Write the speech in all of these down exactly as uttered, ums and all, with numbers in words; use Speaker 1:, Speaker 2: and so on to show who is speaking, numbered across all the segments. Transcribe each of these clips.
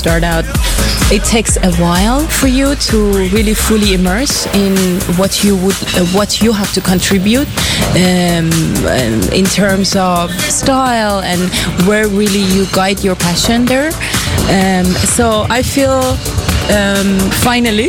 Speaker 1: start out, it takes a while for you to really fully immerse in what you would, uh, what you have to contribute um, in terms of style and where really you guide your passion there. Um, so I feel um, finally,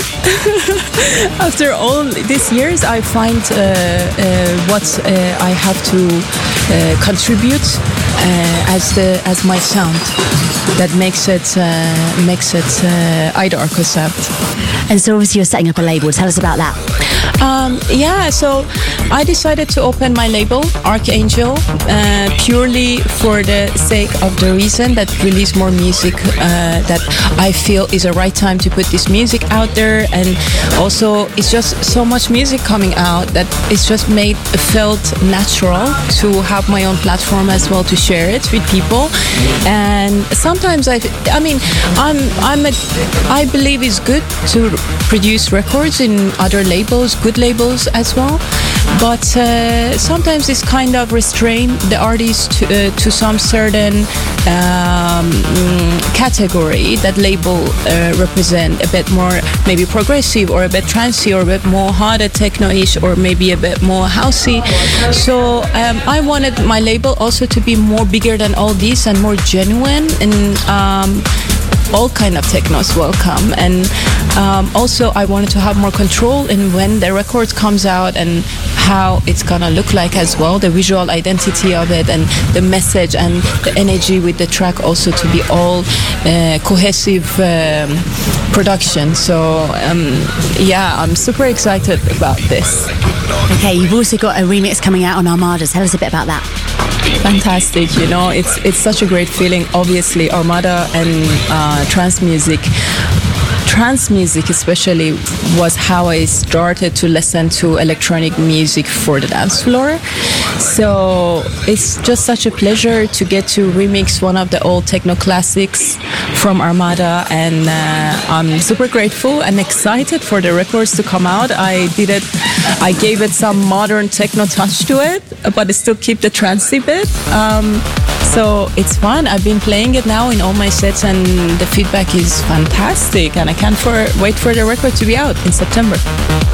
Speaker 1: after all these years, I find uh, uh, what uh, I have to uh, contribute uh, as the as my sound that makes it uh, makes it uh, Ida concept.
Speaker 2: And so obviously you're setting up a label. Tell us about that.
Speaker 1: Um, yeah, so I decided to open my label, Archangel, uh, purely for the sake of the reason that release more music uh, that I feel is a right time to put this music out there. And also it's just so much music coming out that it's just made felt natural to have my own platform as well to share it with people. And sometimes I, I mean, I'm, I'm a, I believe it's good to produce records in other labels, good labels as well, but uh, sometimes it's kind of restrain the artist to, uh, to some certain um, category that label uh, represent a bit more maybe progressive or a bit trancey or a bit more harder techno-ish or maybe a bit more housey. So um, I wanted my label also to be more bigger than all these and more genuine and um, all kind of technos welcome. And um, also I wanted to have more control in when the record comes out and how it's gonna look like as well, the visual identity of it and the message and the energy with the track also to be all uh, cohesive um, production. So um, yeah, I'm super excited about this.
Speaker 2: Okay, you've also got a remix coming out on Armada. Tell us a bit about that.
Speaker 1: Fantastic, you know, it's it's such a great feeling. Obviously, Armada and uh, trance music, trance music especially, was how I started to listen to electronic music for the dance floor. So it's just such a pleasure to get to remix one of the old techno classics from Armada, and uh, I'm super grateful and excited for the records to come out. I did it, I gave it some modern techno touch to it, but I still keep the trancey bit. Um, so it's fun. I've been playing it now in all my sets and the feedback is fantastic, and I can't for, wait for the record to be out in September.